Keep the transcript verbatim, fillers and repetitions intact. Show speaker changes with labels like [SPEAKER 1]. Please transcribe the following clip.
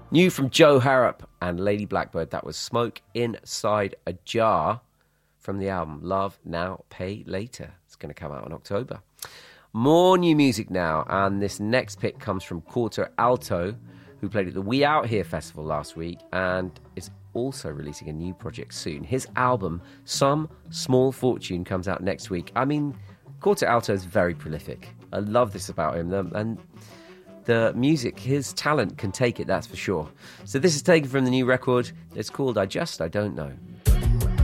[SPEAKER 1] New from Joe Harrop and Lady Blackbird, that was Smoke Inside a Jar from the album Love Now, Pay Later. It's going to come out in October. More new music now, and this next pick comes from Quarter Alto, who played at the We Out Here Festival last week and is also releasing a new project soon. His album, Some Small Fortune, comes out next week. I mean, Quarter Alto is very prolific. I love this about him, and the music, his talent can take it, that's for sure. So this is taken from the new record. It's called I Just I Don't Know.